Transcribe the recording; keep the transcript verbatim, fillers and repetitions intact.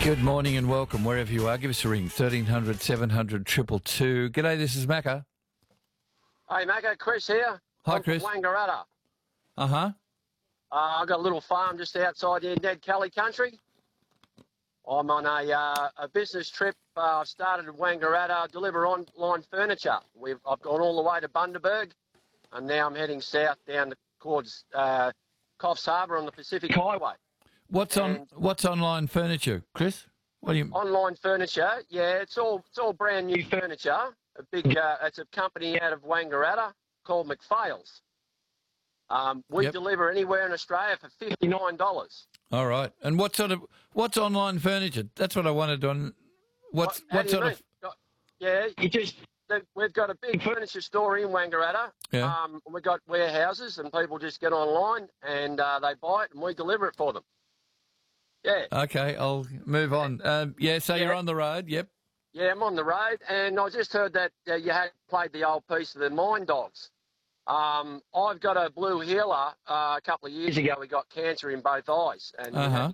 Good morning and welcome wherever you are. Give us a ring, thirteen hundred, seven hundred, two two two. G'day, this is Macca. Hey, Macca, Chris here. Hi, I'm Chris. From Wangaratta. Uh-huh. Uh, I've got a little farm just outside here in Ned Kelly country. I'm on a, uh, a business trip. Uh, I've started at Wangaratta, deliver online furniture. We've, I've gone all the way to Bundaberg, and now I'm heading south down towards uh, Coffs Harbour on the Pacific Highway. What's on And what's online furniture, Chris? What do you online furniture? Yeah, it's all it's all brand new furniture. A big, uh, it's a company out of Wangaratta called McPhail's. Um, we Yep. deliver anywhere in Australia for fifty-nine dollars. All right. And what sort of what's online furniture? That's what I wanted on. What's How what do you sort mean? of Got- Yeah, you just they- we've got a big furniture store in Wangaratta. Yeah. Um, we've got warehouses, and people just get online and uh, they buy it, and we deliver it for them. Yeah, Okay, I'll move on. Um, yeah, so you're Yeah. on the road. Yep. yeah, I'm on the road, and I just heard that uh, you had played the old piece of the Mine Dogs. Um, I've got a blue healer. Uh, a couple of years ago, we got cancer in both eyes, and we Uh-huh. had